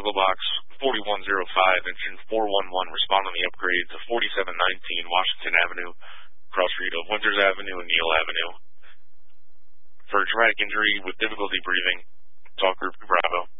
local box 4105, engine 411, respond on the upgrade to 4719 Washington Avenue, cross street of Winters Avenue and Neal Avenue. For traumatic injury with difficulty breathing, talk group Bravo.